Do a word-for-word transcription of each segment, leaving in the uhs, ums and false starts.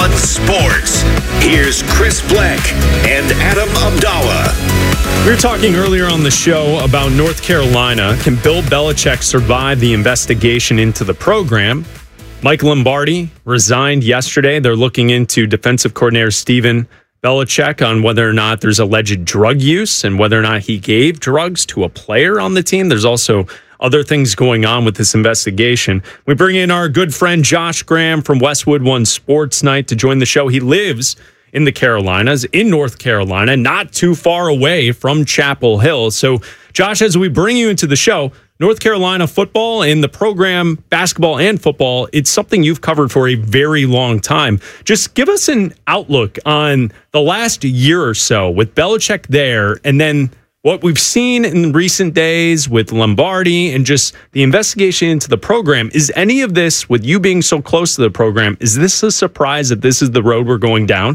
On sports, here's Chris Black and Adam Abdallah. We were talking earlier on the show about North Carolina. Can Bill Belichick survive the investigation into the program? Mike Lombardi resigned yesterday. They're looking into defensive coordinator Stephen Belichick on whether or not there's alleged drug use and whether or not he gave drugs to a player on the team. There's also other things going on with this investigation. We bring in our good friend Josh Graham from Westwood One Sports Night to join the show. He lives in the Carolinas, in North Carolina, not too far away from Chapel Hill. So, Josh, as we bring you into the show, North Carolina football and the program, basketball and football, it's something you've covered for a very long time. Just give us an outlook on the last year or so with Belichick there, and then what we've seen in recent days with Lombardi and just the investigation into the program. Is any of this, with you being so close to the program, is this a surprise that this is the road we're going down?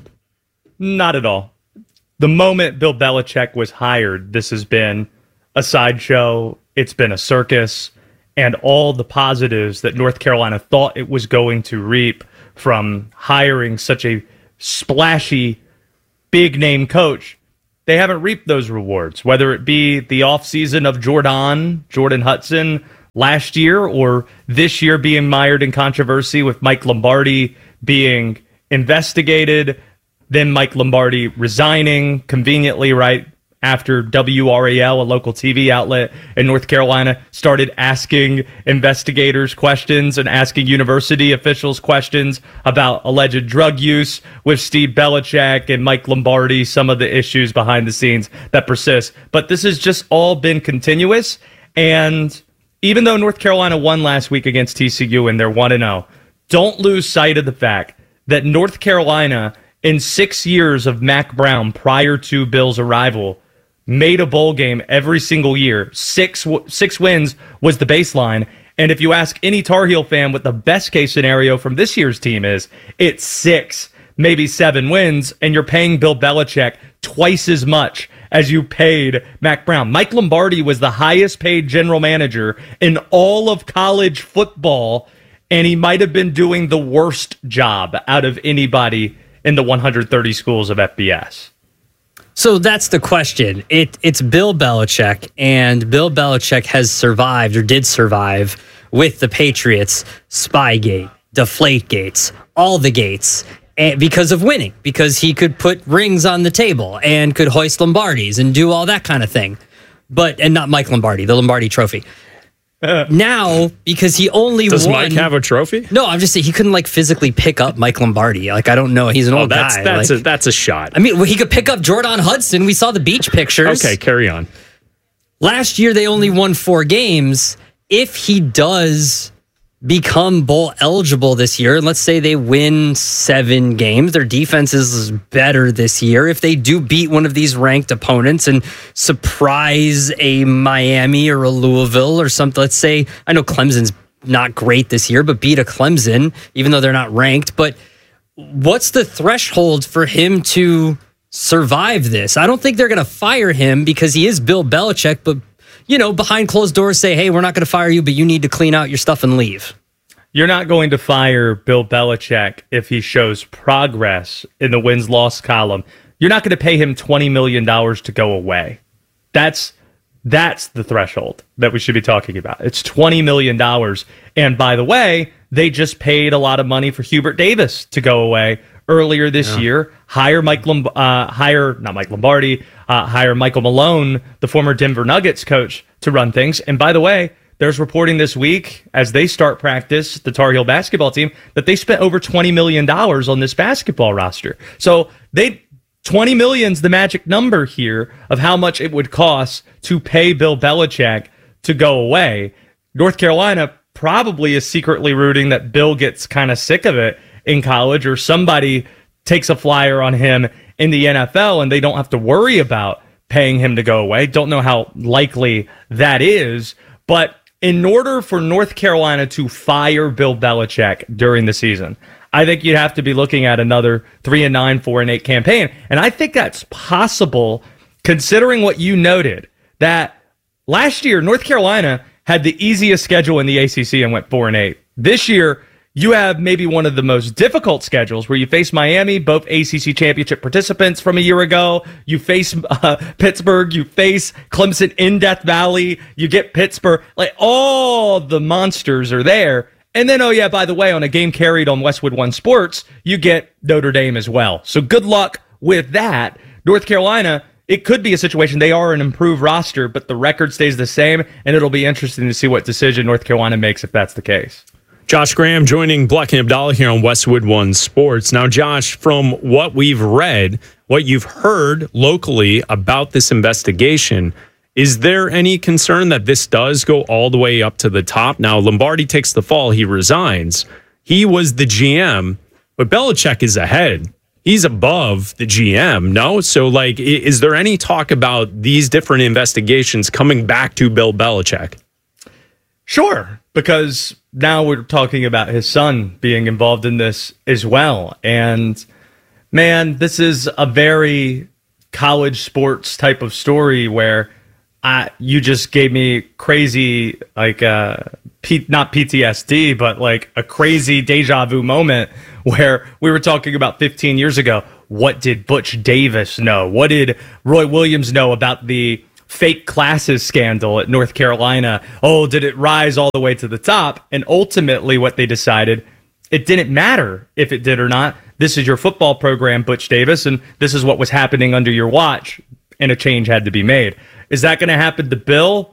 Not at all. The moment Bill Belichick was hired, this has been a sideshow. It's been a circus. And all the positives that North Carolina thought it was going to reap from hiring such a splashy, big-name coach, they haven't reaped those rewards, whether it be the offseason of Jordan, Jordan Hudson last year, or this year being mired in controversy with Mike Lombardi being investigated, then Mike Lombardi resigning conveniently right after W R A L, a local T V outlet in North Carolina, started asking investigators questions and asking university officials questions about alleged drug use with Steve Belichick and Mike Lombardi, some of the issues behind the scenes that persist. But this has just all been continuous. And even though North Carolina won last week against T C U and they're one and oh, don't lose sight of the fact that North Carolina, in six years of Mac Brown prior to Bill's arrival, made a bowl game every single year. Six six wins was the baseline. And if you ask any Tar Heel fan what the best case scenario from this year's team is, it's six, maybe seven wins, and you're paying Bill Belichick twice as much as you paid Mac Brown. Mike Lombardi was the highest paid general manager in all of college football, and he might have been doing the worst job out of anybody in the one hundred thirty schools of F B S. So that's the question. It, it's Bill Belichick, and Bill Belichick has survived, or did survive, with the Patriots, Spygate, Deflategates, all the gates, and because of winning, because he could put rings on the table and could hoist Lombardis and do all that kind of thing. But, and not Mike Lombardi, the Lombardi Trophy. Now, because he only Does won... Mike have a trophy? No, I'm just saying he couldn't like physically pick up Mike Lombardi. Like, I don't know. He's an oh, old that's, guy. That's, like, a, that's a shot. I mean, well, he could pick up Jordan Hudson. We saw the beach pictures. Okay, carry on. Last year, they only won four games. If he does become bowl eligible this year, and let's say they win seven games, their defense is better this year. If they do beat one of these ranked opponents and surprise a Miami or a Louisville or something, let's say, I know Clemson's not great this year, but beat a Clemson, even though they're not ranked. But what's the threshold for him to survive this? I don't think they're going to fire him because he is Bill Belichick, but you know, behind closed doors say, hey, we're not going to fire you, but you need to clean out your stuff and leave. You're not going to fire Bill Belichick if he shows progress in the wins-loss column. You're not going to pay him twenty million dollars to go away. That's that's the threshold that we should be talking about. It's twenty million dollars. And by the way, they just paid a lot of money for Hubert Davis to go away earlier this yeah. year. Hire Mike, Lomb- uh, hire not Mike Lombardi, uh, hire Michael Malone, the former Denver Nuggets coach, to run things. And by the way, there's reporting this week as they start practice, the Tar Heel basketball team, that they spent over twenty million dollars on this basketball roster. So they twenty million is the magic number here of how much it would cost to pay Bill Belichick to go away. North Carolina probably is secretly rooting that Bill gets kind of sick of it in college, or somebody takes a flyer on him in the N F L and they don't have to worry about paying him to go away. Don't know how likely that is, but in order for North Carolina to fire Bill Belichick during the season, I think you'd have to be looking at another three and nine, four and eight campaign. And I think that's possible considering what you noted, that last year North Carolina had the easiest schedule in the A C C and went four and eight. This year, you have maybe one of the most difficult schedules where you face Miami, both A C C championship participants from a year ago. You face uh, Pittsburgh. You face Clemson in Death Valley. You get Pittsburgh. Like, all the monsters are there. And then, oh yeah, by the way, on a game carried on Westwood One Sports, you get Notre Dame as well. So good luck with that. North Carolina, it could be a situation. They are an improved roster, but the record stays the same, and it'll be interesting to see what decision North Carolina makes if that's the case. Josh Graham joining Bleck and Abdallah here on Westwood One Sports. Now, Josh, from what we've read, what you've heard locally about this investigation, is there any concern that this does go all the way up to the top? Now, Lombardi takes the fall. He resigns. He was the G M, but Belichick is ahead. He's above the G M, no? So, like, is there any talk about these different investigations coming back to Bill Belichick? Sure, because now we're talking about his son being involved in this as well. And, man, this is a very college sports type of story where I, you just gave me crazy, like, uh, P, not P T S D, but like a crazy deja vu moment where we were talking about fifteen years ago. What did Butch Davis know? What did Roy Williams know about the fake classes scandal at North Carolina? Oh, did it rise all the way to the top? And ultimately what they decided, it didn't matter if it did or not. This is your football program, Butch Davis, and this is what was happening under your watch, and a change had to be made. Is that going to happen to Bill?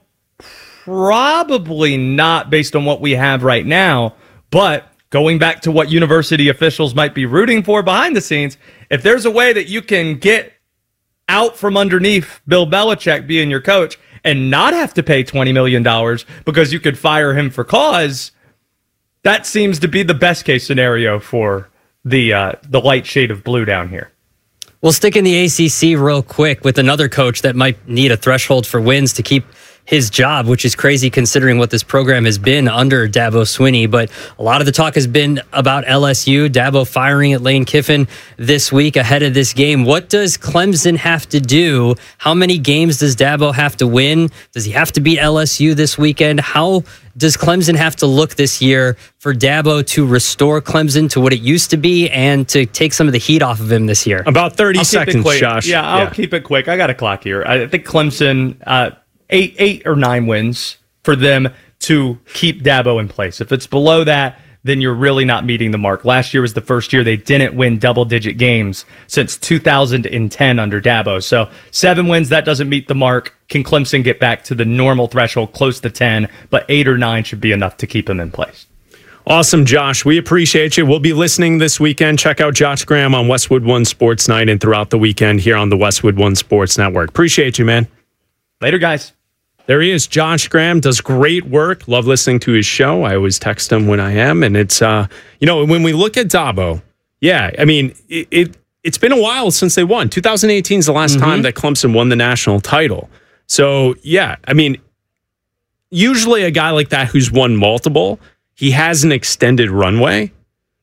Probably not, based on what we have right now. But going back to what university officials might be rooting for behind the scenes, if there's a way that you can get out from underneath Bill Belichick being your coach and not have to pay twenty million dollars because you could fire him for cause, that seems to be the best case scenario for the uh, the light shade of blue down here. We'll stick in the A C C real quick with another coach that might need a threshold for wins to keep his job, which is crazy considering what this program has been under Dabo Swinney. But a lot of the talk has been about L S U, Dabo firing at Lane Kiffin this week ahead of this game. What does Clemson have to do? How many games does Dabo have to win? Does he have to beat L S U this weekend? How does Clemson have to look this year for Dabo to restore Clemson to what it used to be and to take some of the heat off of him this year? About thirty I'll seconds, Josh. Yeah, I'll yeah. keep it quick. I got a clock here. I think Clemson, uh, eight, eight or nine wins for them to keep Dabo in place. If it's below that, then you're really not meeting the mark. Last year was the first year they didn't win double-digit games since two thousand ten under Dabo. So seven wins, that doesn't meet the mark. Can Clemson get back to the normal threshold, close to ten, but eight or nine should be enough to keep them in place. Awesome, Josh. We appreciate you. We'll be listening this weekend. Check out Josh Graham on Westwood One Sports Night and throughout the weekend here on the Westwood One Sports Network. Appreciate you, man. Later, guys. There he is. Josh Graham does great work. Love listening to his show. I always text him when I am. And it's, uh, you know, when we look at Dabo, yeah, I mean, it, it, it's been a while since they won. twenty eighteen is the last mm-hmm. time that Clemson won the national title. So, yeah, I mean, usually a guy like that who's won multiple, he has an extended runway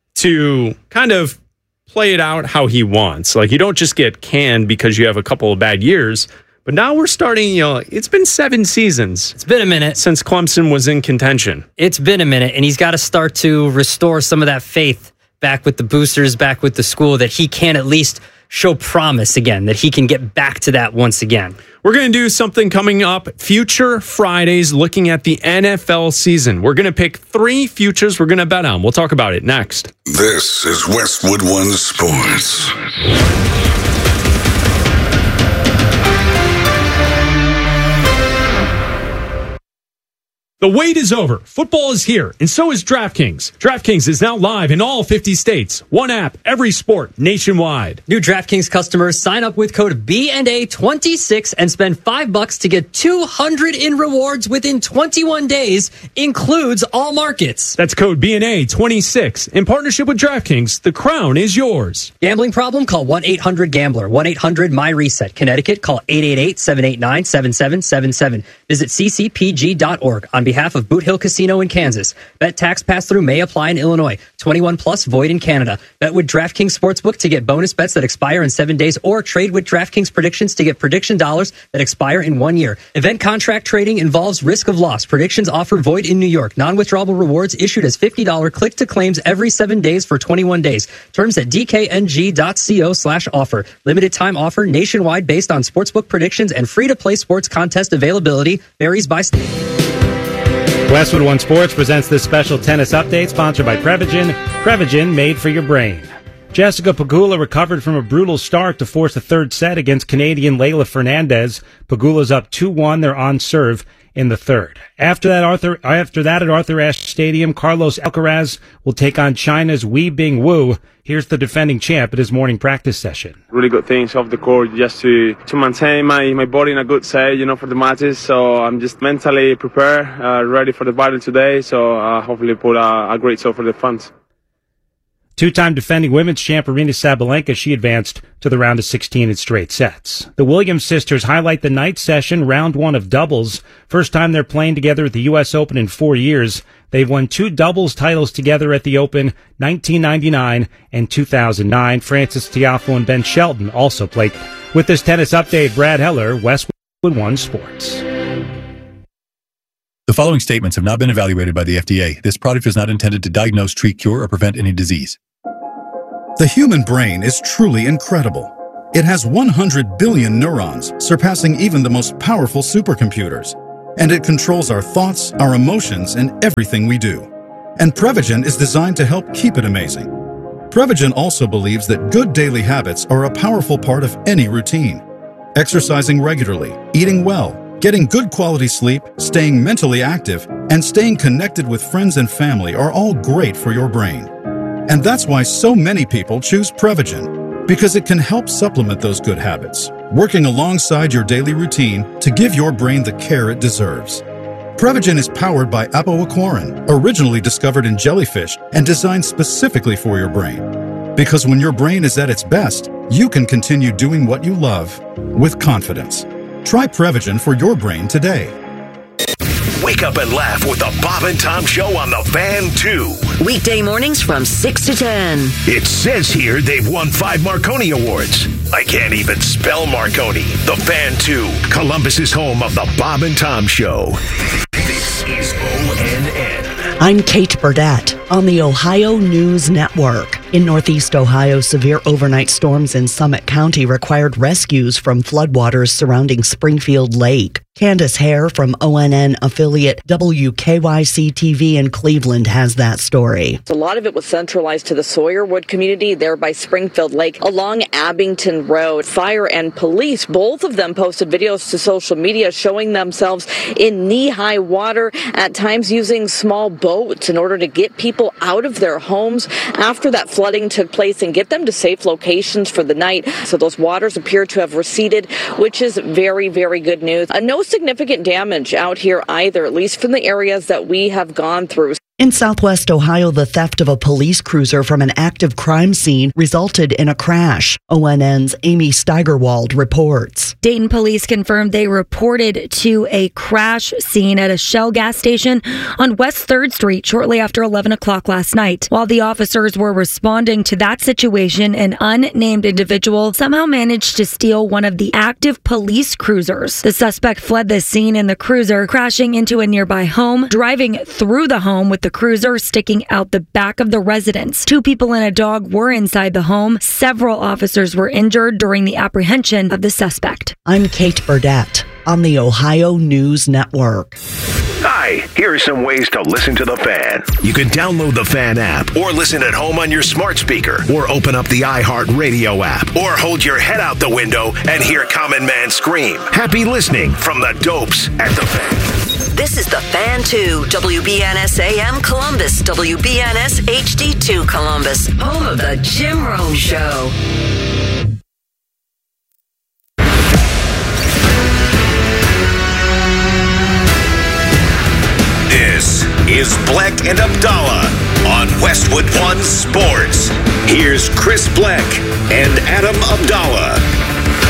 to kind of play it out how he wants. Like, you don't just get canned because you have a couple of bad years. But now we're starting, you know, it's been seven seasons. It's been a minute. Since Clemson was in contention. It's been a minute, and he's got to start to restore some of that faith back with the boosters, back with the school, that he can at least show promise again, that he can get back to that once again. We're going to do something coming up, Future Fridays, looking at the N F L season. We're going to pick three futures we're going to bet on. We'll talk about it next. This is Westwood One Sports. The wait is over. Football is here, and so is DraftKings. DraftKings is now live in all fifty states. One app, every sport, nationwide. New DraftKings customers sign up with code B N A twenty-six and spend five bucks to get two hundred in rewards within twenty-one days. Includes all markets. That's code B N A twenty-six. In partnership with DraftKings, the crown is yours. Gambling problem? Call one eight hundred gambler. one eight hundred my reset. Connecticut, call eight eight eight, seven eight nine, seven seven seven seven. Visit c c p g dot org. On behalf of Boot Hill Casino in Kansas. Bet tax pass-through may apply in Illinois. twenty-one plus void in Canada. Bet with DraftKings Sportsbook to get bonus bets that expire in seven days or trade with DraftKings predictions to get prediction dollars that expire in one year. Event contract trading involves risk of loss. Predictions offer void in New York. Non-withdrawable rewards issued as fifty dollars click-to-claims every seven days for twenty-one days. Terms at dkng.co slash offer. Limited time offer nationwide based on sportsbook predictions and free-to-play sports contest availability varies by state. Westwood One Sports presents this special tennis update sponsored by Prevagen. Prevagen, made for your brain. Jessica Pegula recovered from a brutal start to force a third set against Canadian Leylah Fernandez. Pegula's up two one. They're on serve in the third. After that, Arthur, after that at Arthur Ashe Stadium, Carlos Alcaraz will take on China's Wei Bing Wu. Here's the defending champ at his morning practice session. Really good things off the court just to, to maintain my, my body in a good state, you know, for the matches. So I'm just mentally prepared, uh, ready for the battle today. So uh, hopefully put a, a great show for the fans. Two-time defending women's champ Aryna Sabalenka, she advanced to the round of sixteen in straight sets. The Williams sisters highlight the night session, round one of doubles. First time they're playing together at the U S Open in four years. They've won two doubles titles together at the Open, nineteen ninety-nine and two thousand nine. Frances Tiafoe and Ben Shelton also played. With this tennis update, Brad Heller, Westwood One Sports. The following statements have not been evaluated by the F D A. This product is not intended to diagnose, treat, cure, or prevent any disease. The human brain is truly incredible. It has one hundred billion neurons, surpassing even the most powerful supercomputers. And it controls our thoughts, our emotions, and everything we do. And Prevagen is designed to help keep it amazing. Prevagen also believes that good daily habits are a powerful part of any routine. Exercising regularly, eating well, getting good quality sleep, staying mentally active, and staying connected with friends and family are all great for your brain. And that's why so many people choose Prevagen, because it can help supplement those good habits, working alongside your daily routine to give your brain the care it deserves. Prevagen is powered by apoaquarin, originally discovered in jellyfish and designed specifically for your brain. Because when your brain is at its best, you can continue doing what you love with confidence. Try Prevagen for your brain today. Wake up and laugh with the Bob and Tom Show on the Fan two. Weekday mornings from six to ten. It says here they've won five Marconi Awards. I can't even spell Marconi. The Fan two, Columbus's home of the Bob and Tom Show. This is O N N. I'm Kate Burdett on the Ohio News Network. In Northeast Ohio, severe overnight storms in Summit County required rescues from floodwaters surrounding Springfield Lake. Candace Hare from O N N affiliate W K Y C T V in Cleveland has that story. A lot of it was centralized to the Sawyerwood community there by Springfield Lake along Abington Road. Fire and police, both of them posted videos to social media showing themselves in knee-high water, at times using small boats in order to get people out of their homes after that flooding took place and get them to safe locations for the night. So those waters appear to have receded, which is very, very good news. Uh, no significant damage out here either, at least from the areas that we have gone through. In Southwest Ohio, the theft of a police cruiser from an active crime scene resulted in a crash. O N N's Amy Steigerwald reports. Dayton police confirmed they reported to a crash scene at a Shell gas station on West third Street shortly after eleven o'clock last night. While the officers were responding to that situation, an unnamed individual somehow managed to steal one of the active police cruisers. The suspect fled the scene in the cruiser, crashing into a nearby home, driving through the home with the cruiser sticking out the back of the residence. Two people and a dog were inside the home. Several officers were injured during the apprehension of the suspect. I'm Kate Burdett on the Ohio News Network. Hi, here are some ways to listen to the Fan. You can download the Fan app or listen at home on your smart speaker or open up the iHeartRadio app or hold your head out the window and hear Common Man scream. Happy listening from the Dopes at the Fan. This is the Fan two, W B N S A M Columbus, W B N S H D two Columbus, home of the Jim Rome Show. This is Bleck and Abdallah on Westwood One Sports. Here's Chris Bleck and Adam Abdallah.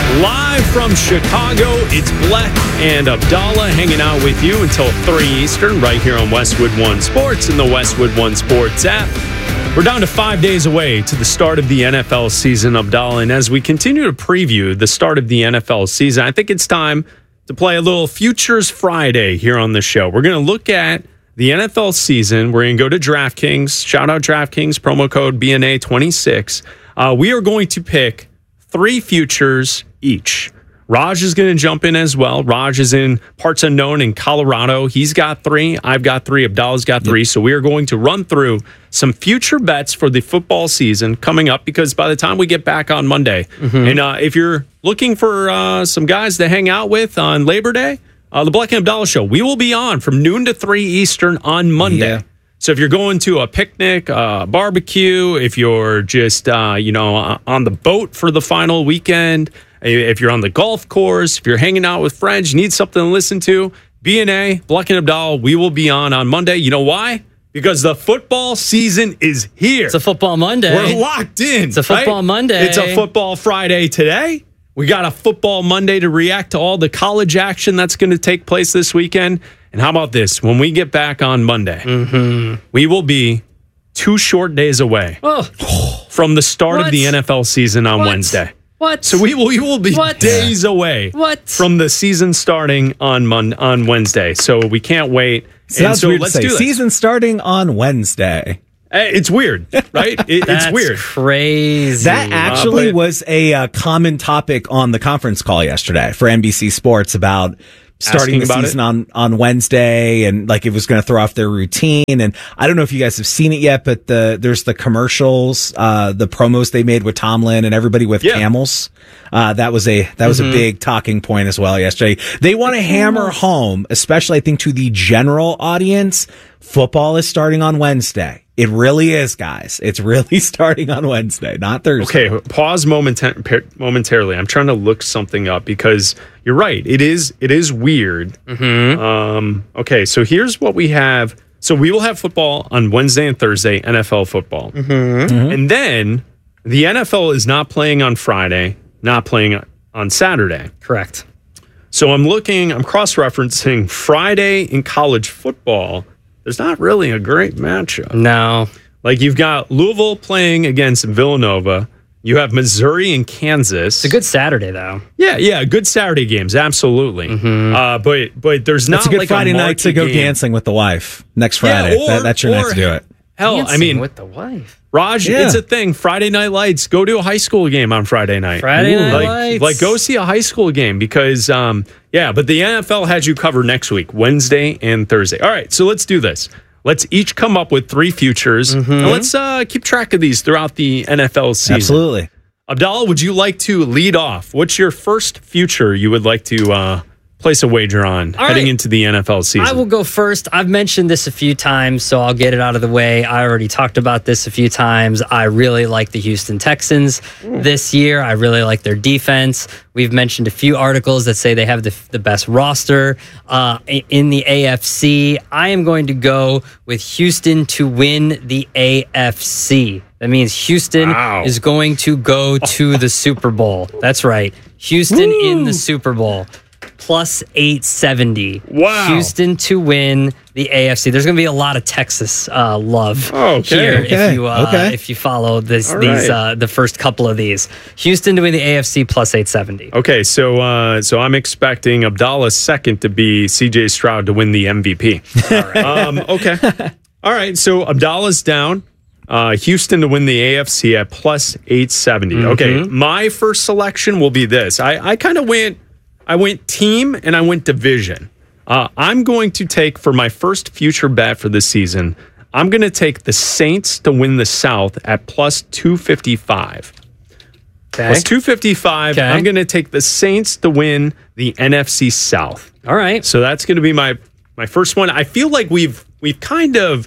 Live from Chicago, it's Bleck and Abdallah hanging out with you until three Eastern right here on Westwood One Sports and the Westwood One Sports app. We're down to five days away to the start of the N F L season, Abdallah. And as we continue to preview the start of the N F L season, I think it's time to play a little Futures Friday here on the show. We're going to look at the N F L season. We're going to go to DraftKings. Shout out DraftKings, promo code B N A twenty-six. Uh, we are going to pick three futures each. Raj is going to jump in as well. Raj is in parts unknown in Colorado. He's got three. I've got three. Abdallah's got three. Yep. So we are going to run through some future bets for the football season coming up, because by the time we get back on Monday, mm-hmm. and uh, if you're looking for uh, some guys to hang out with on Labor Day, uh, the Bleck and Abdallah Show, we will be on from noon to three Eastern on Monday. Yeah. So if you're going to a picnic, uh, barbecue, if you're just, uh, you know, on the boat for the final weekend, if you're on the golf course, if you're hanging out with friends, you need something to listen to, B N A, Bleck and Abdallah, we will be on on Monday. You know why? Because the football season is here. It's a football Monday. We're locked in. It's a football right? Monday. It's a football Friday today. We got a football Monday to react to all the college action that's going to take place this weekend. And how about this? When we get back on Monday, mm-hmm. we will be two short days away oh. from the start what? of the N F L season on what? Wednesday. What? So we will, we will be what? days away what? from the season starting on Mon- on Wednesday. So we can't wait. Sounds and so weird let's to say. do this. Season starting on Wednesday. It's weird, right? It, That's it's weird. Crazy. That actually uh, but, was a uh, common topic on the conference call yesterday for N B C Sports about starting the season on, on Wednesday, and like it was going to throw off their routine. And I don't know if you guys have seen it yet, but the there's the commercials, uh, the promos they made with Tomlin and everybody with yeah. camels. Uh, that was a that was mm-hmm. a big talking point as well yesterday. They want to hammer home, especially I think to the general audience, football is starting on Wednesday. It really is, guys. It's really starting on Wednesday, not Thursday. Okay, pause momenta- momentarily. I'm trying to look something up because you're right. It is it is weird. Mm-hmm. Um, okay, so here's what we have. So we will have football on Wednesday and Thursday, N F L football. Mm-hmm. Mm-hmm. And then the N F L is not playing on Friday, not playing on Saturday. Correct. So I'm looking, I'm cross-referencing Friday in college football. There's not really a great matchup. No. Like, you've got Louisville playing against Villanova. You have Missouri and Kansas. It's a good Saturday, though. Yeah, yeah, good Saturday games, absolutely. Mm-hmm. Uh, but but there's not It's a good like Friday a night to go game. dancing with the wife next Friday. Yeah, or, that, that's your night to do it. Hell, dancing I mean, with the wife. Raj, yeah. it's a thing. Friday Night Lights. Go to a high school game on Friday night. Friday Night like, Lights. Like, go see a high school game because, um, yeah, but the N F L has you covered next week, Wednesday and Thursday. All right, so let's do this. Let's each come up with three futures, mm-hmm. and let's uh, keep track of these throughout the N F L season. Absolutely. Abdallah, would you like to lead off? What's your first future you would like to uh, place a wager on All heading right. into the N F L season? I will go first. I've mentioned this a few times, so I'll get it out of the way. I already talked about this a few times. I really like the Houston Texans mm. this year. I really like their defense. We've mentioned a few articles that say they have the, the best roster uh, in the A F C. I am going to go with Houston to win the A F C. That means Houston wow. is going to go to the Super Bowl. That's right. Houston Woo. in the Super Bowl. Plus eight seventy. Wow. Houston to win the A F C. There's going to be a lot of Texas uh, love oh, okay. here okay. if you uh, okay. if you follow this All these right. uh, the first couple of these. Houston to win the A F C plus eight seventy. Okay, so uh, so I'm expecting Abdallah's second to be C J Stroud to win the M V P. All right. um, okay. All right, so Abdallah's down. Uh, Houston to win the A F C at plus eight seventy. Mm-hmm. Okay, my first selection will be this. I, I kind of went... I went team and I went division. Uh, I'm going to take, for my first future bet for this season, I'm going to take the Saints to win the South at plus two fifty-five. Okay. Plus two fifty-five. Okay. I'm going to take the Saints to win the N F C South. All right. So that's going to be my my first one. I feel like we've we've kind of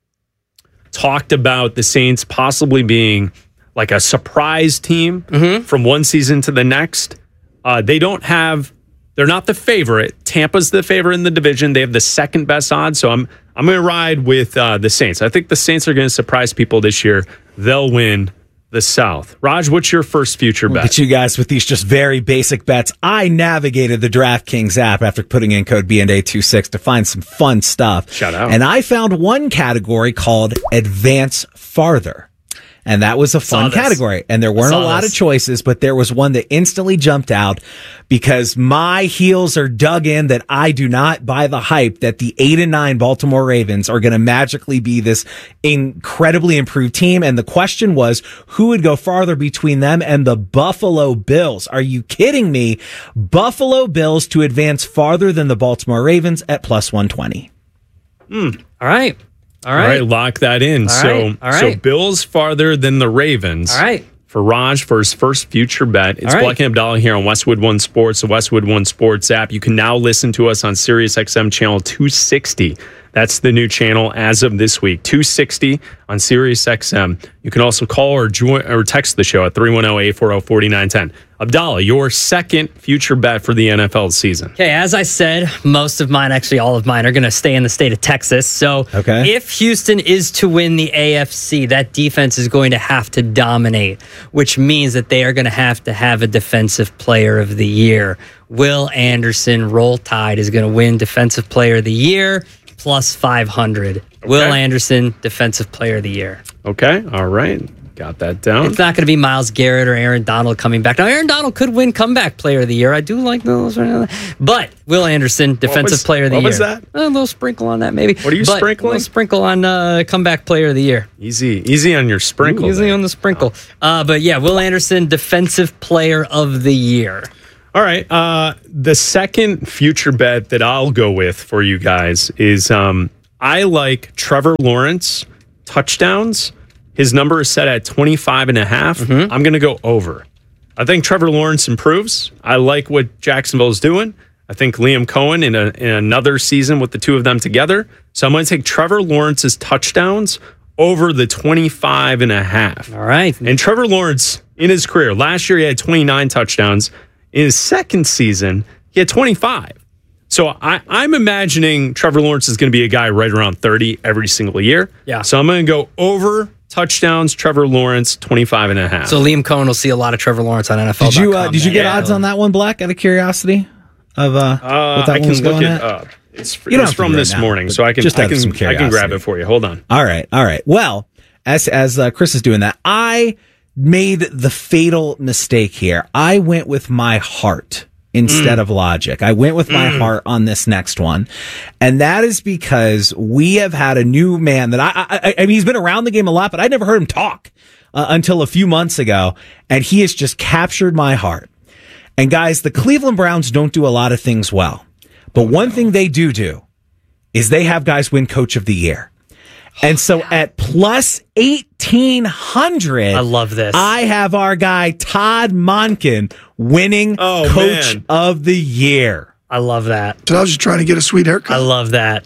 talked about the Saints possibly being like a surprise team mm-hmm. from one season to the next. Uh, they don't have, they're not the favorite. Tampa's the favorite in the division. They have the second best odds. So I'm I'm going to ride with uh, the Saints. I think the Saints are going to surprise people this year. They'll win the South. Raj, what's your first future bet? Look at you guys with these just very basic bets. I navigated the DraftKings app after putting in code B N A twenty-six to find some fun stuff. Shout out. And I found one category called Advance Farther. And that was a fun category. And there weren't a lot of choices, but there was one that instantly jumped out because my heels are dug in that I do not buy the hype that the eight and nine Baltimore Ravens are going to magically be this incredibly improved team. And the question was, who would go farther between them and the Buffalo Bills? Are you kidding me? Buffalo Bills to advance farther than the Baltimore Ravens at plus one twenty. Mm. All right. All right. All right, lock that in. All so, right. All right. so Bills farther than the Ravens. All right. For Raj for his first future bet. It's right. Black and Abdallah here on Westwood One Sports, the Westwood One Sports app. You can now listen to us on SiriusXM channel two sixty. That's the new channel as of this week, two sixty on SiriusXM. You can also call or join or text the show at three one zero, eight four zero, four nine one zero. Abdallah, your second future bet for the N F L season. Okay, as I said, most of mine, actually all of mine, are going to stay in the state of Texas. So okay. if Houston is to win the A F C, that defense is going to have to dominate, which means that they are going to have to have a defensive player of the year. Will Anderson, Roll Tide, is going to win defensive player of the year, plus five hundred. Okay. Will Anderson, defensive player of the year. Okay, all right. Got that down. It's not going to be Myles Garrett or Aaron Donald coming back. Now, Aaron Donald could win comeback player of the year. I do like those. But Will Anderson, defensive was, player of the what year. Was that? A little sprinkle on that, maybe. What are you but sprinkling? A little sprinkle on uh, comeback player of the year. Easy. Easy on your sprinkle. Easy there. on the sprinkle. Oh. Uh, but yeah, Will Anderson, defensive player of the year. All right. Uh, the second future bet that I'll go with for you guys is um, I like Trevor Lawrence touchdowns. His number is set at twenty-five and a half. Mm-hmm. I'm going to go over. I think Trevor Lawrence improves. I like what Jacksonville is doing. I think Liam Cohen in, a, in another season with the two of them together. So I'm going to take Trevor Lawrence's touchdowns over the twenty-five and a half. All right. And Trevor Lawrence, in his career, last year he had twenty-nine touchdowns. In his second season, he had twenty-five. So I, I'm imagining Trevor Lawrence is going to be a guy right around thirty every single year. Yeah. So I'm going to go over touchdowns, Trevor Lawrence, twenty-five and a half. So Liam Cohen will see a lot of Trevor Lawrence on N F L dot com. Did you uh, did you get yeah. odds on that one, Black? Out of curiosity, of uh, uh what that I one can was look going it at? up. It's, You don't it's have to from do it this now, morning, but so I can just I out of can some I can grab curiosity. it for you. Hold on. All right, all right. Well, as as uh, Chris is doing that, I made the fatal mistake here. I went with my heart instead mm. of logic. I went with my mm. heart on this next one. And that is because we have had a new man that I, I, I mean, he's been around the game a lot, but I never heard him talk uh, until a few months ago. And he has just captured my heart. And guys, the Cleveland Browns don't do a lot of things well, but one thing they do do is they have guys win Coach of the Year. And so oh, at plus eighteen hundred, I love this. I have our guy Todd Monken winning oh, Coach man. of the Year. I love that. So I was just trying to get a sweet haircut. I love that.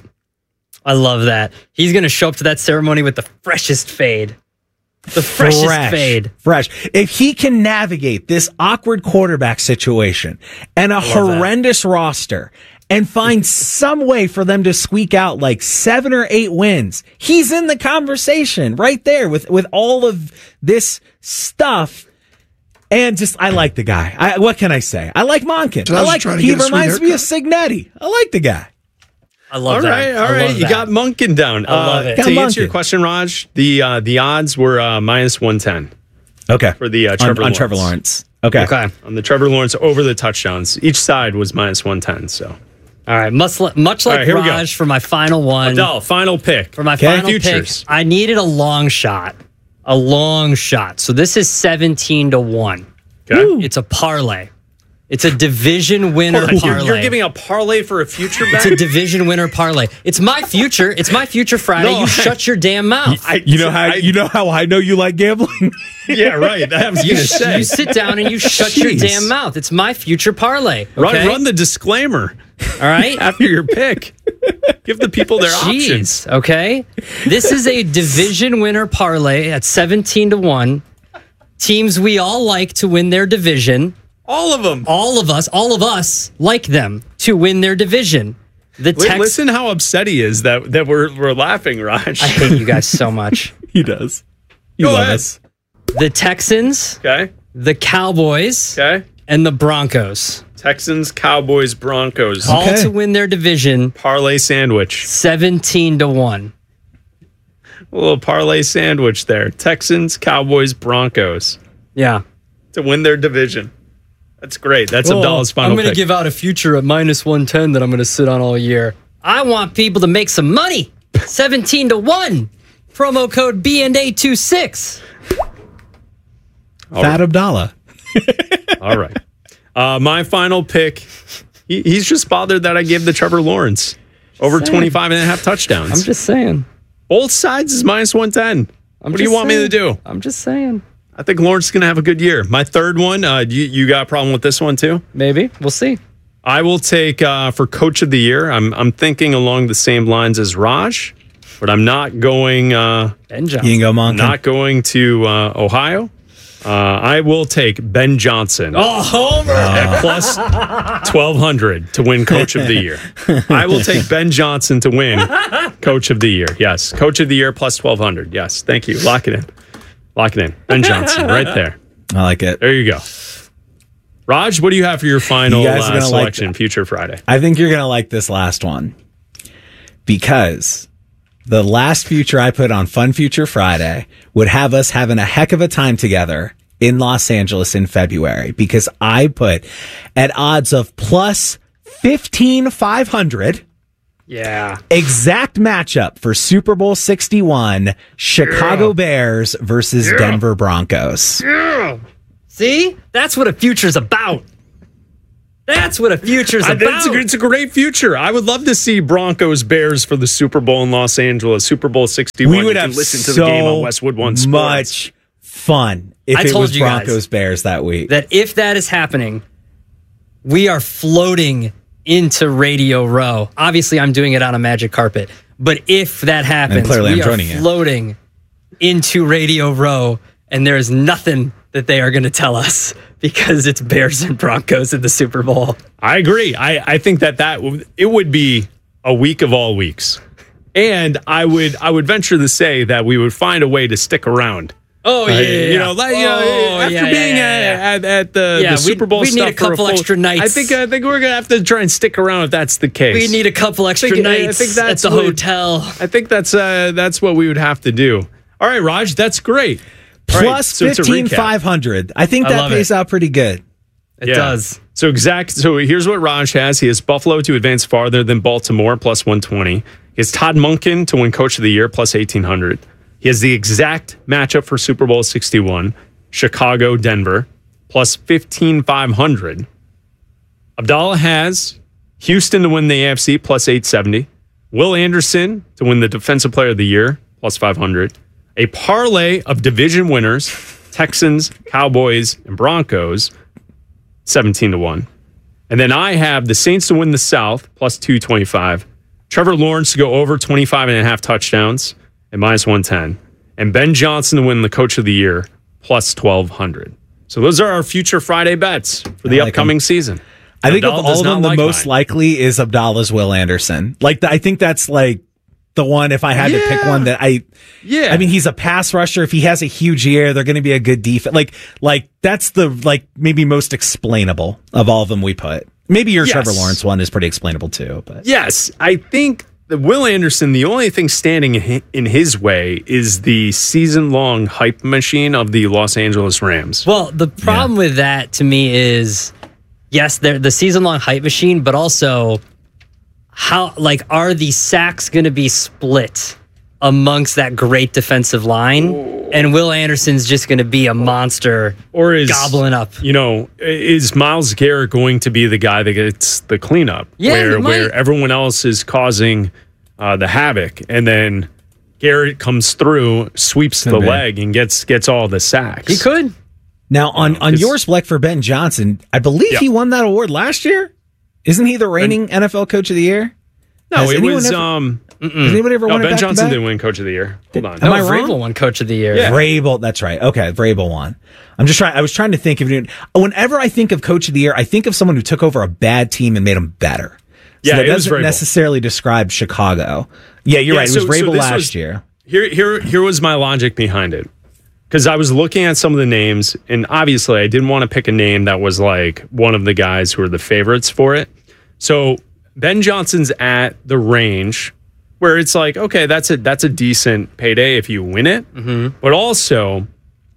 I love that. He's going to show up to that ceremony with the freshest fade. The freshest fresh, fade. Fresh. If he can navigate this awkward quarterback situation and a horrendous that. roster and find some way for them to squeak out like seven or eight wins, he's in the conversation right there with, with all of this stuff. And just, I like the guy. I, what can I say? I like Monken. So I, I like, he reminds me of Signetti. I like the guy. I love all that. Right, all I right, love you that. got Monken down. I love uh, it. To Got answer Monken. your question, Raj, the uh, the odds were uh, minus one ten. Okay. For the uh, Trevor on, on Lawrence. Trevor Lawrence. Okay. Okay. On the Trevor Lawrence over the touchdowns. Each side was minus one ten. So, all right, much, li- much like right, here we go. Raj for my final one. Adele, final pick. For my Okay. final Futures. pick, I needed a long shot. A long shot. So this is seventeen to one. Okay. It's a parlay. It's a division winner Hold on, parlay. You're, you're giving a parlay for a future bet? It's a division winner parlay. It's my future. It's my future Friday. No, you I- shut your damn mouth. I, You know how I, you know how I know you like gambling? Yeah, right. I was you, going to say. you sit down and you shut your Jeez. damn mouth. It's my future parlay. Okay? Run, run the disclaimer. All right. After your pick. Give the people their Jeez, options. okay? This is a division winner parlay at seventeen to one. Teams we all like to win their division. All of them. All of us, all of us like them to win their division. The Wait, Tex- listen how upset he is that, that we're, we're laughing, Raj. I hate you guys so much. He does. You Go love ahead. us. the Texans, Okay. the Cowboys, Okay. and the Broncos. Texans, Cowboys, Broncos. All to win their division. Parlay sandwich. seventeen to one. A little parlay sandwich there. Texans, Cowboys, Broncos. Yeah. To win their division. That's great. That's Well, Abdallah's final I'm going to pick. give out a future at minus one ten that I'm going to sit on all year. I want people to make some money. seventeen to one. Promo code B N A twenty-six. Fat Abdallah. All right. Uh, my final pick. He, he's just bothered that I gave the Trevor Lawrence over Saying. twenty-five and a half touchdowns. I'm just saying. Both sides is minus one ten. I'm What do you just want me to saying. do? I'm just saying. I think Lawrence is going to have a good year. My third one, uh, you, you got a problem with this one too? Maybe. We'll see. I will take uh, for Coach of the Year. I'm I'm thinking along the same lines as Raj, but I'm not going. Uh, Ben Johnson. You can go Monken. Not going to uh, Ohio. Uh, I will take Ben Johnson. Oh, Homer! At plus twelve hundred to win Coach of the Year. I will take Ben Johnson to win Coach of the Year. Yes. Coach of the Year plus twelve hundred. Yes. Thank you. Lock it in. Lock it in. Ben Johnson right there. I like it. There you go. Raj, what do you have for your final You guys are uh, gonna like selection, that. Future Friday? I think you're going to like this last one because the last future I put on Fun Future Friday would have us having a heck of a time together in Los Angeles in February because I put at odds of plus fifteen five hundred. Yeah. Exact matchup for Super Bowl sixty-one, Chicago Bears versus Denver Broncos. Yeah. See? That's what a future's about. That's what a future's I, about. it's, a, it's a great future. I would love to see Broncos Bears for the Super Bowl in Los Angeles, Super Bowl sixty-one. We would you have can listen to so the game on Westwood One Sports. much fun if I it told was you guys Broncos Bears that week. That if that is happening, we are floating into Radio Row. Obviously, I'm doing it on a magic carpet. But if that happens, And clearly we I'm are joining you. floating into Radio Row, and there is nothing that they are going to tell us because it's Bears and Broncos in the Super Bowl. I agree. I, I think that that w- it would be a week of all weeks, and I would I would venture to say that we would find a way to stick around. Oh, yeah. Uh, you know, like, you know, Oh, after yeah, yeah, being yeah, yeah. At, at the, Yeah, the Super we'd- Bowl we'd need stuff a couple for a full, extra nights. I think I think we're gonna have to try and stick around if that's the case. We need a couple extra I think, I nights think that's at the what- hotel. I think that's uh, that's what we would have to do. All right, Raj, that's great. All right, Plus so to fifteen recap- five hundred. I think I that love pays it. out pretty good. It Yeah. does. So exact. So here's what Raj has. He has Buffalo to advance farther than Baltimore plus one twenty. He has Todd Monken to win Coach of the Year plus eighteen hundred. He has the exact matchup for Super Bowl sixty-one, Chicago Denver plus fifteen five hundred. Abdallah has Houston to win the A F C plus eight seventy. Will Anderson to win the Defensive Player of the Year plus five hundred. A parlay of division winners, Texans, Cowboys, and Broncos, seventeen to one. And then I have the Saints to win the South, plus two twenty-five. Trevor Lawrence to go over twenty-five and a half touchdowns, at minus one ten. And Ben Johnson to win the Coach of the Year, plus twelve hundred. So those are our future Friday bets for the I like upcoming them. season. I think Abdallah of all does of not them, the like most mine. likely is Abdallah's Will Anderson. Like, the, I think that's like the one, if I had to pick Yeah. one that I, Yeah. I mean, he's a pass rusher. If he has a huge year, they're going to be a good defense. Like, like that's the, like, maybe most explainable of all of them we put. Maybe your Yes. Trevor Lawrence one is pretty explainable too, but Yes, I think that Will Anderson, the only thing standing in hi- in his way is the season-long hype machine of the Los Angeles Rams. Well, the problem with that to me is, yes, they're the season-long hype machine, but also how, like, are the sacks going to be split amongst that great defensive line? And Will Anderson's just going to be a monster Or is gobbling up. You know, is Myles Garrett going to be the guy that gets the cleanup? Yeah, where he might. where everyone else is causing uh, the havoc, and then Garrett comes through, sweeps Could the be. leg, and gets gets all the sacks. He could. now on, on it's- yours, Black, for Ben Johnson, I believe Yeah. he won that award last year. Isn't he the reigning N F L Coach of the Year? No, Has it anyone was. ever- um, Has anybody ever no, won it Ben back to Johnson back? didn't win Coach of the Year. Hold on. Am I No, wrong? Vrabel won Coach of the Year. Yeah. Vrabel, that's right. Okay, Vrabel won. I'm just trying. I was trying to think of it. Whenever I think of Coach of the Year, I think of someone who took over a bad team and made them better. So Yeah, that it was doesn't Vrabel. necessarily describe Chicago. Yeah, you're Yeah, right. It so- was so Vrabel this last was- year. Here, here, here was my logic behind it. because I was looking at some of the names, and obviously I didn't want to pick a name that was like one of the guys who are the favorites for it. So Ben Johnson's at the range where it's like, okay, that's a that's a decent payday if you win it. Mm-hmm. But also,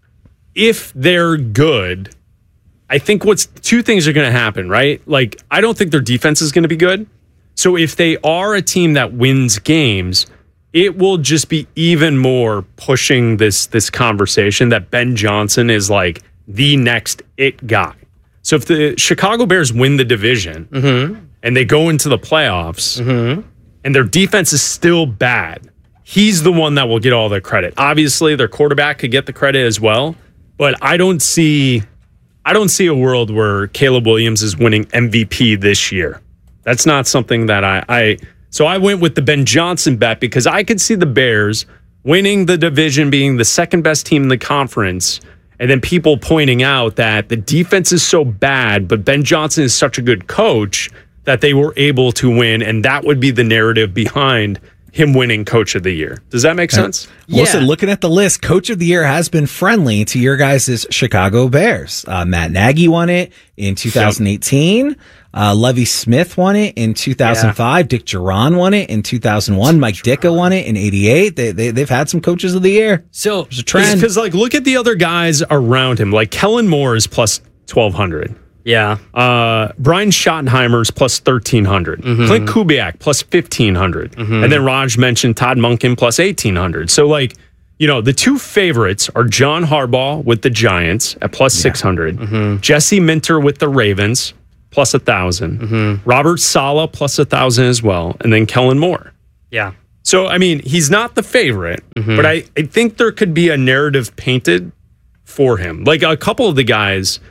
if they're good, I think what's two things are going to happen, right? Like, I don't think their defense is going to be good. So if they are a team that wins games, it will just be even more pushing this this conversation that Ben Johnson is like the next it guy. So if the Chicago Bears win the division mm-hmm. and they go into the playoffs mm-hmm. and their defense is still bad, he's the one that will get all the credit. Obviously, their quarterback could get the credit as well, but I don't see I don't see a world where Caleb Williams is winning M V P this year. That's not something that I, I so I went with the Ben Johnson bet because I could see the Bears winning the division, being the second best team in the conference, and then people pointing out that the defense is so bad, but Ben Johnson is such a good coach that they were able to win, and that would be the narrative behind him winning Coach of the Year. Does that make sense? Yeah. Listen, looking at the list, Coach of the Year has been friendly to your guys' Chicago Bears. Uh, Matt Nagy won it in two thousand eighteen. Uh, Lovie Smith won it in two thousand five. Yeah. Dick Duran won it in two thousand one. Mike Ditka won it in eighty-eight. They, they, they've had some Coaches of the Year. So there's a trend. Because, like, look at the other guys around him. Like, Kellen Moore is plus twelve hundred. Yeah. Uh, Brian Schottenheimer's plus thirteen hundred. Mm-hmm. Clint Kubiak plus fifteen hundred. Mm-hmm. And then Raj mentioned Todd Monken plus eighteen hundred. So, like, you know, the two favorites are John Harbaugh with the Giants at plus yeah. six hundred. Mm-hmm. Jesse Minter with the Ravens plus one thousand. Mm-hmm. Robert Saleh plus one thousand as well. And then Kellen Moore. Yeah. So, I mean, he's not the favorite, mm-hmm. but I, I think there could be a narrative painted for him. Like, a couple of the guys...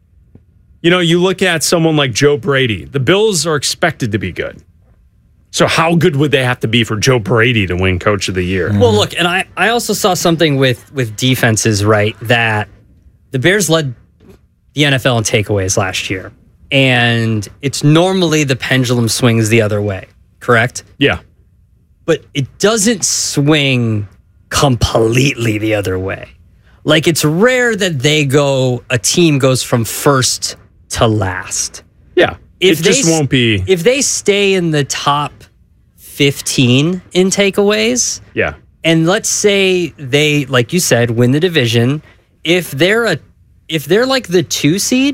You know, you look at someone like Joe Brady. The Bills are expected to be good. So how good would they have to be for Joe Brady to win Coach of the Year? Well, look, and I, I also saw something with, with defenses, right, that the Bears led the N F L in takeaways last year. And it's normally the pendulum swings the other way, correct? Yeah. But it doesn't swing completely the other way. Like, it's rare that they go, a team goes from first to last. Yeah. If it they, just won't be. If they stay in the top fifteen in takeaways, yeah. And let's say they, like you said, win the division. If they're a, if they're like the two seed,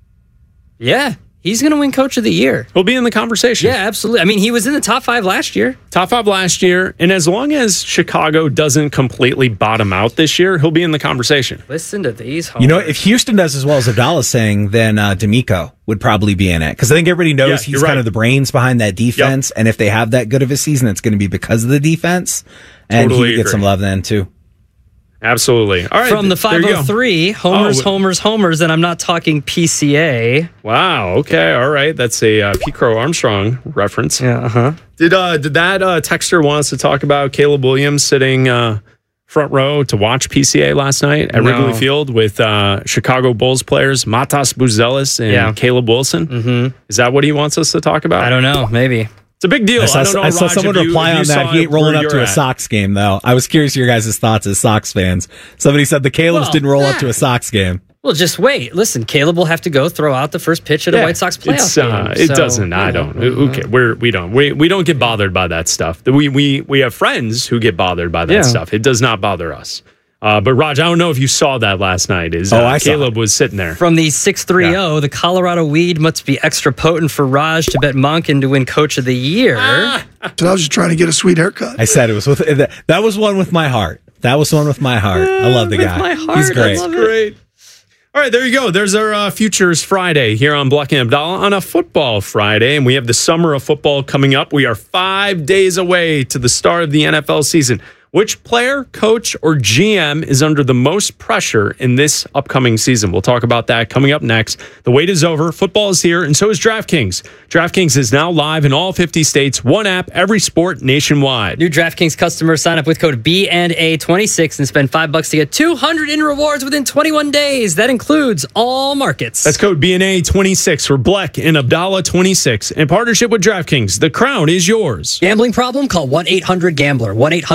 yeah, he's going to win Coach of the Year. He'll be in the conversation. Yeah, absolutely. I mean, he was in the top five last year. Top five last year. And as long as Chicago doesn't completely bottom out this year, he'll be in the conversation. Listen to these. You know, if Houston does as well as Abdallah's saying, then uh, D'Amico would probably be in it. Because I think everybody knows yeah, he's right. kind of the brains behind that defense. Yep. And if they have that good of a season, it's going to be because of the defense. And totally he gets some love then, too. Absolutely. All right. From the five oh three, homers, oh, homers, homers, and I'm not talking P C A. Wow. Okay. All right. That's a uh, P. Crow Armstrong reference. Yeah. Uh-huh. Did uh, did that uh, texter want us to talk about Caleb Williams sitting uh, front row to watch P C A last night at no. Wrigley Field with uh, Chicago Bulls players Matas Buzelis and yeah. Caleb Wilson? Mm-hmm. Is that what he wants us to talk about? I don't know. Maybe. It's a big deal. I saw, I don't know, I saw Raj, someone you, reply on that. He ain't rolling up to a at. Sox game, though. I was curious your guys' thoughts as Sox fans. Somebody said the Calebs well, didn't roll that. up to a Sox game. Well, just wait. Listen, Caleb will have to go throw out the first pitch at yeah, a White Sox playoff it's, uh, game. It so, doesn't. I don't. Mm-hmm. Okay, we're we don't. We we don't get bothered by that stuff. We we we have friends who get bothered by that yeah. stuff. It does not bother us. Uh, but Raj, I don't know if you saw that last night. Is uh, oh, I Caleb saw was sitting there from the six three zero. Yeah. The Colorado weed must be extra potent for Raj to bet Monken to win Coach of the Year. Ah. So I was just trying to get a sweet haircut. I said it was with that was one with my heart. That was one with my heart. I love the with guy. My heart, He's great. I love great. It. All right, there you go. There's our uh, Futures Friday here on Bleck and Abdallah on a football Friday, and we have the summer of football coming up. We are five days away to the start of the N F L season. Which player, coach, or G M is under the most pressure in this upcoming season? We'll talk about that coming up next. The wait is over. Football is here, and so is DraftKings. DraftKings is now live in all fifty states. One app, every sport, nationwide. New DraftKings customers sign up with code B and A twenty-six and spend five bucks to get two hundred in rewards within twenty-one days. That includes all markets. That's code B and A twenty-six for Bleck and Abdallah twenty-six. In partnership with DraftKings, the crown is yours. Gambling problem? Call one eight hundred gambler. one eight hundred my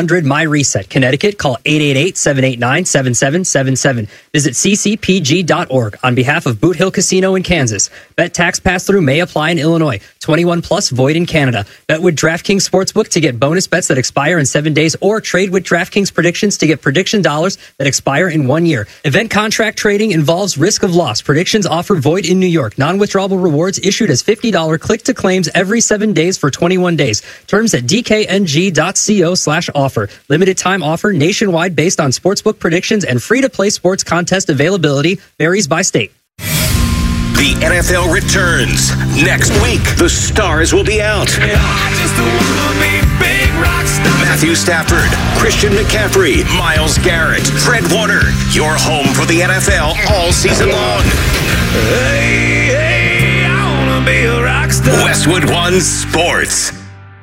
Reset. Connecticut, call eight eight eight, seven eight nine, seven seven seven seven. Visit c c p g dot org on behalf of Boot Hill Casino in Kansas. Bet tax pass-through may apply in Illinois. twenty-one plus, void in Canada. Bet with DraftKings Sportsbook to get bonus bets that expire in seven days or trade with DraftKings Predictions to get prediction dollars that expire in one year. Event contract trading involves risk of loss. Predictions offer void in New York. Non-withdrawable rewards issued as fifty dollars click-to-claims every seven days for twenty-one days. Terms at d k n g dot co slash offer. Limited time offer nationwide based on sportsbook predictions and free-to-play sports contest availability varies by state. The N F L returns next week. The stars will be out. Matthew Stafford, Christian McCaffrey, Myles Garrett, Fred Warner. Your home for the N F L all season long. Hey, hey, I wanna be a rock star. Westwood One Sports.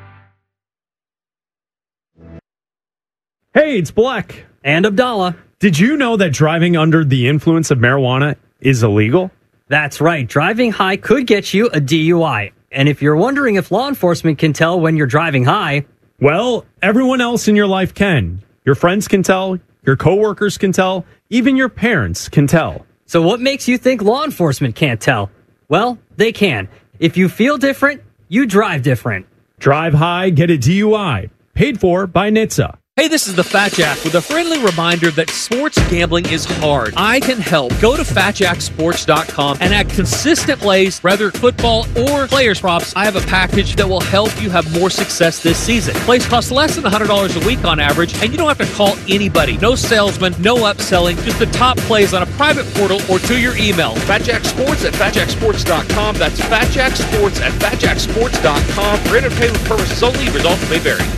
Hey, it's Black. And Abdallah. Did you know that driving under the influence of marijuana is illegal? That's right. Driving high could get you a D U I. And if you're wondering if law enforcement can tell when you're driving high, well, everyone else in your life can. Your friends can tell, your coworkers can tell, even your parents can tell. So what makes you think law enforcement can't tell? Well, they can. If you feel different, you drive different. Drive high, get a D U I. Paid for by N H T S A. Hey, this is the Fat Jack with a friendly reminder that sports gambling is hard. I can help. Go to fat jack sports dot com and add consistent plays, whether football or players props. I have a package that will help you have more success this season. Plays cost less than one hundred dollars a week on average, and you don't have to call anybody. No salesman, no upselling, just the top plays on a private portal or to your email. Fat Jack Sports at fat jack sports dot com. That's Fat Jack Sports at fat jack sports dot com. For entertainment purposes only, results may vary.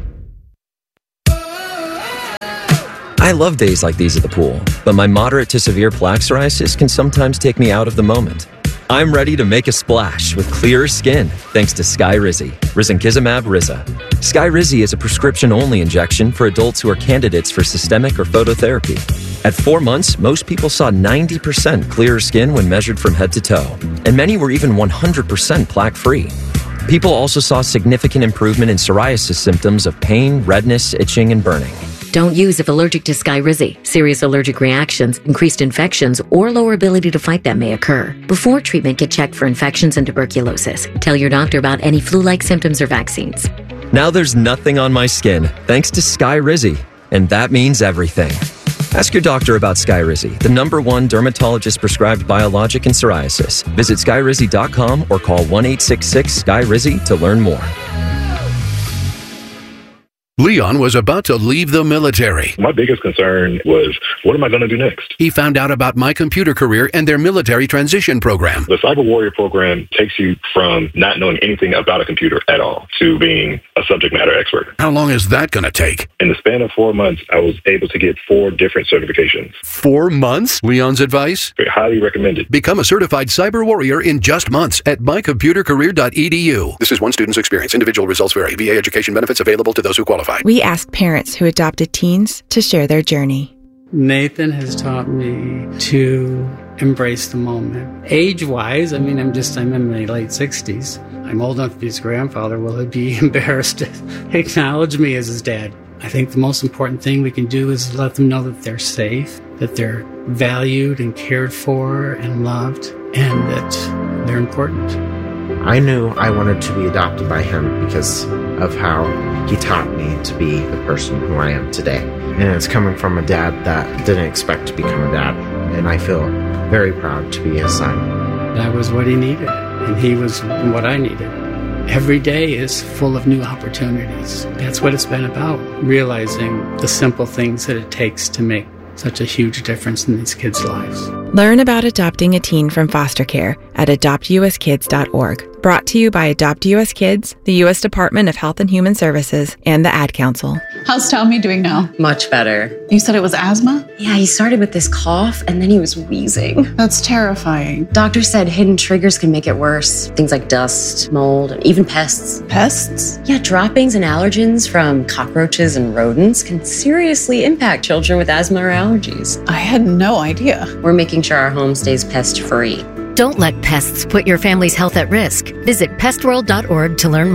I love days like these at the pool, but my moderate to severe plaque psoriasis can sometimes take me out of the moment. I'm ready to make a splash with clearer skin thanks to Skyrizi, risankizumab Riza. Skyrizi is a prescription-only injection for adults who are candidates for systemic or phototherapy. At four months, most people saw ninety percent clearer skin when measured from head to toe, and many were even one hundred percent plaque-free. People also saw significant improvement in psoriasis symptoms of pain, redness, itching, and burning. Don't use if allergic to Skyrizi. Serious allergic reactions, increased infections, or lower ability to fight them may occur. Before treatment, get checked for infections and tuberculosis. Tell your doctor about any flu-like symptoms or vaccines. Now there's nothing on my skin thanks to Skyrizi, and that means everything. Ask your doctor about Skyrizi, the number one dermatologist-prescribed biologic in psoriasis. Visit skyrizi dot com or call one eight six six S K Y R I Z Y to learn more. Leon was about to leave the military. My biggest concern was, what am I going to do next? He found out about My Computer Career and their military transition program. The Cyber Warrior program takes you from not knowing anything about a computer at all to being a subject matter expert. How long is that going to take? In the span of four months, I was able to get four different certifications. Four months? Leon's advice? Very highly recommended. Become a certified cyber warrior in just months at my computer career dot e d u. This is one student's experience. Individual results vary. V A education benefits available to those who qualify. We asked parents who adopted teens to share their journey. Nathan has taught me to embrace the moment. Age-wise, I mean, I'm just, I'm in my late sixties. I'm old enough to be his grandfather. Will he be embarrassed to acknowledge me as his dad? I think the most important thing we can do is let them know that they're safe, that they're valued and cared for and loved, and that they're important. I knew I wanted to be adopted by him because of how he taught me to be the person who I am today. And it's coming from a dad that didn't expect to become a dad. And I feel very proud to be his son. That was what he needed, and he was what I needed. Every day is full of new opportunities. That's what it's been about, realizing the simple things that it takes to make such a huge difference in these kids' lives. Learn about adopting a teen from foster care at adopt u s kids dot org. Brought to you by Adopt U S Kids, the U S Department of Health and Human Services, and the Ad Council. How's Tommy doing now? Much better. You said it was asthma? Yeah, he started with this cough and then he was wheezing. That's terrifying. Doctor said hidden triggers can make it worse. Things like dust, mold, and even pests. Pests? Yeah, droppings and allergens from cockroaches and rodents can seriously impact children with asthma or allergies. I had no idea. We're making sure our home stays pest-free. Don't let pests put your family's health at risk. Visit pest world dot org to learn more.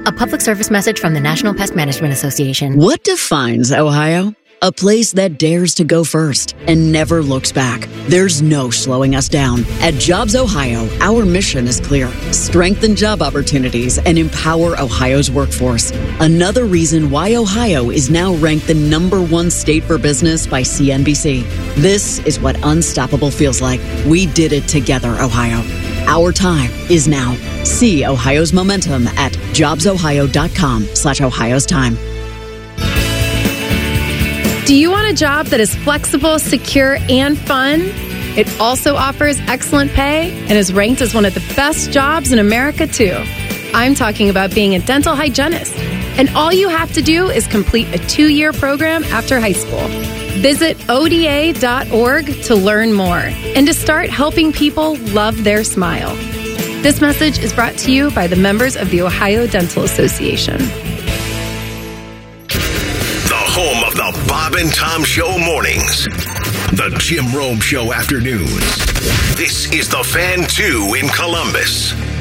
A public service message from the National Pest Management Association. What defines Ohio? A place that dares to go first and never looks back. There's no slowing us down. At Jobs Ohio, our mission is clear. Strengthen job opportunities and empower Ohio's workforce. Another reason why Ohio is now ranked the number one state for business by C N B C. This is what unstoppable feels like. We did it together, Ohio. Our time is now. See Ohio's momentum at jobsohio.com slash Ohio's time. Do you want a job that is flexible, secure, and fun? It also offers excellent pay and is ranked as one of the best jobs in America, too. I'm talking about being a dental hygienist. And all you have to do is complete a two-year program after high school. Visit O D A dot org to learn more and to start helping people love their smile. This message is brought to you by the members of the Ohio Dental Association. The home of the Bob and Tom Show mornings. The Jim Rome Show afternoons. This is the Fan two in Columbus.